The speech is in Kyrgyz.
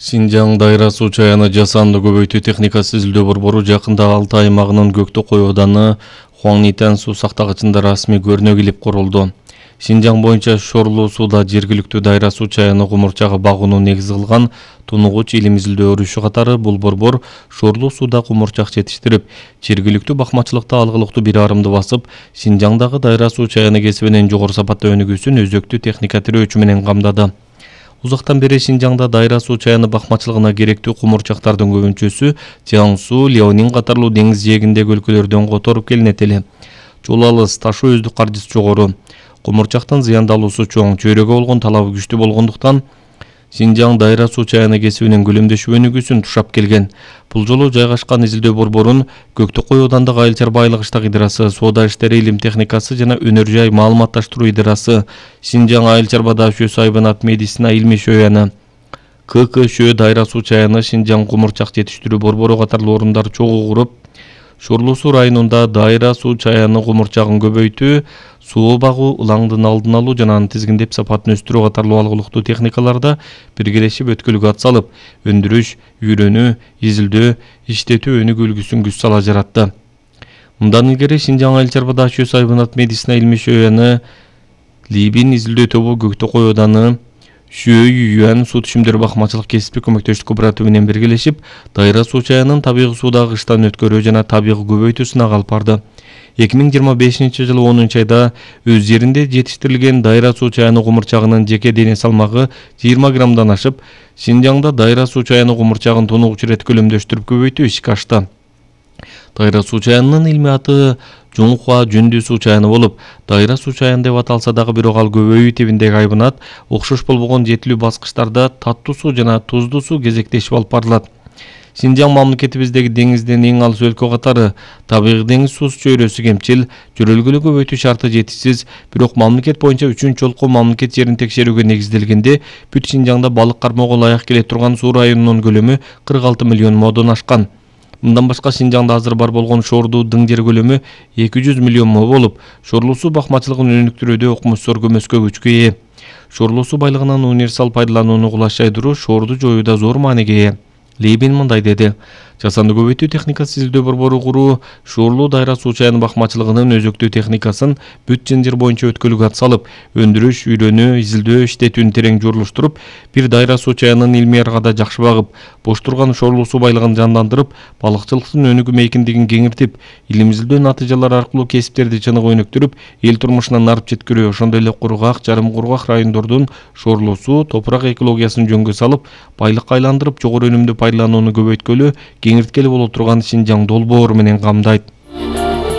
Синжаң дайра суу чаяны жасанды көбөйтүү техникасы изилдөө борбору жакында Алтай аймагынын Көктөкөй ауданы Хуаңнитен суу сактагычында расмий көрүнө килип курулду. Синжаң боюнча шорлуу сууда жергиликтүү дайра суу чаяны кумурчага багууну негиз кылган тунугуч илим изилдөө өрүшү катары бул борбор шорлуу сууда кумурчак жетиштирип, жергиликтүү бакмачылыкта алгылыктуу бир арымды басып, Синжаңдагы дайра суу чаяны кесибинин жогору сапаттуу өнүгүүсүн өзөктүү техника тирөөчү менен камдады. Узактан бери Синжаңда дайра суу чаяны бакмачылыгына керектүү кумурчактардын көбүнчөсү Чаңсу, Леонин катарлуу деңиз жээгиндеги өлкөлөрдөн которуп келинет эле. Жол алыс, ташуу өздүк каржысы жогору. Кумурчактын зыяндалуусу чоң, чөйрөгө болгон талабы күчтүү болгондуктан Синжаң дайра суу чаяны кесибинин көлөмдөшүп өнүгүүсүн тушап келген. Бул жолу жайгашкан изилдөө борборун Көктөкөй аудандык айыл чарба айлык идарасы, соода иштери илим техникасы жана өнөр жай маалыматташтыруу идарасы, Синжаң айыл чарба даашөө Сайбанат медицина илмий шөяны, ККШ дайра суу чаяны Синжаң кумурчак жетиштирүү борбору катарлуу орундар чогуу куруп, Шорлуу суу районунда дайра суу чаяны кумурчагын көбөйтүү, суу багуу, ылаңдын алдын алуу жана аны тизгиндеп сапатын өстүрүү катарлуу алгылыктуу техникаларда биргелешип өткөлгө ат салып, өндүрүш, үйрөнүү, изилдөө, иштетүү өнүгүүлгүсүн күч сала жаратты. Мындан илгери Синжаң айыл чарба даашөө Сайбанат медицина илмий шөяны Либин изилдөө тобу Көктөкөй ауданы Юан суу түшүмдөр бакмачылык кесиптик көмөктөштүк кооперативы менен биргелешип, дайра суу чаянын табигый суудагы кыштан өткөрүү жана табигый көбөйтүү сынак алып барды. 2025-жылы 10-айда өз жеринде жетиштирилген дайра суу чаяны кумурчагынын жеке дене салмагы 20 граммдан ашып, Синжаңда дайра суу чаяны кумурчагын тунугуч ирет көлөмдөштүрүп көбөйтүү ишке ашты. Дайра суу чаянынын илмий аты Жунхуа жүндүү суу чаяны болуп, дайра суу чаяны деп аталса дагы бирок ал көбөйүү тибиндеги айбынат окшош болбогон жетилүү баскычтарда таттуу суу жана туздуу суу кезектешип алып барылат. Синжаң мамлекетибиздеги деңизден эң алыс өлкө катары табигый деңиз суусу чөйрөсү кемчил, жөрөлгөлүү көбөйтүү шарты жетишсиз, бирок мамлекет боюнча 3-жолку мамлекет жерин текшерүүгө негизделгенде бүт Синжаңда балык кармоого ылайык келе турган суу районунун көлөмү 46 миллион модон ашкан. Мындан башка Синжаңда азыр бар болгон шордуу дың жер көлөмү 200 миллион мо болуп, шорлуу суу бакмачылыгын өнүктүрүүдө окумуштар көмөскө күчкө ээ. Шорлуу суу байлыгынан универсал пайдаланууну кулаш жайдыруу шоорду жоюуда зор мааниге ээ. Лейбин мындай деди: жасанды көбөйтүү техникасы изилдөө борбору куруу шорлуу дайра суу чаяны бакмачылыгынын өзөктүү техникасын бүт жер боюнча өткөлгө ат салып, өндүрүш, үйрөнүү, изилдөө, иштетүүнү терең журулуштуруп, бир дайра суу чаянын илмий аргада жакшы багып, бош турган шорлуу суу байлыгын жандандырып, балыкчылыктын өнүгүү мейкиндигин кеңиртип, илим изилдөө натыйжалары аркылуу кесиптерди чыныгы өнүктүрүп, эл турмушуна нарып жеткирүү, ошондой эле кургак, жарым кургак райондордун шорлуу суу, топурак экологиясын жөнгө салып, байлыкка айландырып, жогору өнүмдүү пайдаланууну көбөйткөлү, кеңирткели боло турган Синжаң долбоору менен камдайт.